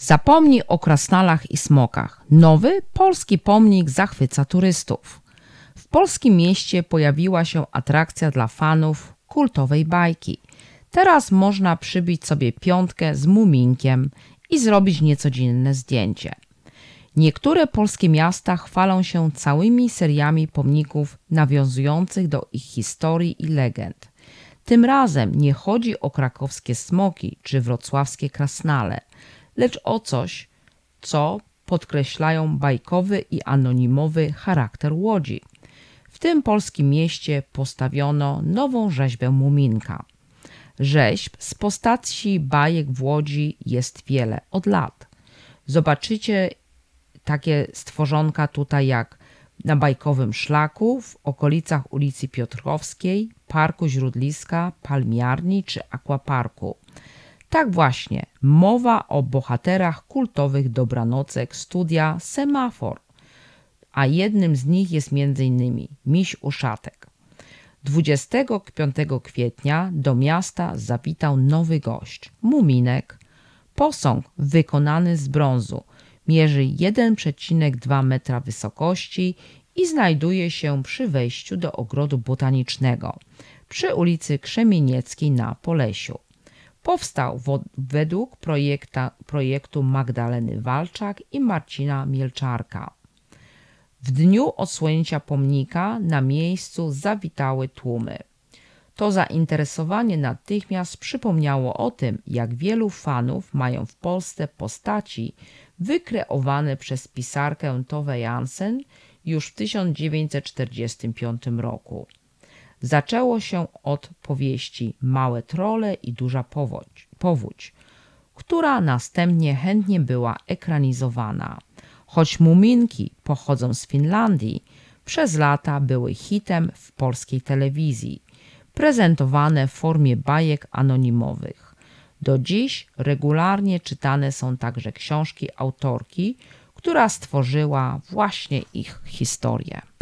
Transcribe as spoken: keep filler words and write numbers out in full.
Zapomnij o krasnalach i smokach. Nowy polski pomnik zachwyca turystów. W polskim mieście pojawiła się atrakcja dla fanów kultowej bajki. Teraz można przybić sobie piątkę z muminkiem i zrobić niecodzienne zdjęcie. Niektóre polskie miasta chwalą się całymi seriami pomników nawiązujących do ich historii i legend. Tym razem nie chodzi o krakowskie smoki czy wrocławskie krasnale, lecz o coś, co podkreślają bajkowy i anonimowy charakter Łodzi. W tym polskim mieście postawiono nową rzeźbę muminka. Rzeźb z postaci bajek w Łodzi jest wiele od lat. Zobaczycie takie stworzonka tutaj jak na Bajkowym Szlaku, w okolicach ulicy Piotrkowskiej, Parku Źródliska, Palmiarni czy Aquaparku. Tak właśnie, mowa o bohaterach kultowych dobranocek studia Semafor, a jednym z nich jest między innymi Miś Uszatek. dwudziestego piątego kwietnia do miasta zawitał nowy gość, muminek. Posąg wykonany z brązu mierzy jeden przecinek dwa metra wysokości i znajduje się przy wejściu do ogrodu botanicznego przy ulicy Krzemienieckiej na Polesiu. Powstał wo- według projekta, projektu Magdaleny Walczak i Marcina Mielczarka. W dniu odsłonięcia pomnika na miejscu zawitały tłumy. To zainteresowanie natychmiast przypomniało o tym, jak wielu fanów mają w Polsce postaci wykreowane przez pisarkę Tove Jansson już w tysiąc dziewięćset czterdziestym piątym roku. Zaczęło się od powieści Małe trole i duża powódź, powódź, która następnie chętnie była ekranizowana. Choć muminki pochodzą z Finlandii, przez lata były hitem w polskiej telewizji, prezentowane w formie bajek anonimowych. Do dziś regularnie czytane są także książki autorki, która stworzyła właśnie ich historię.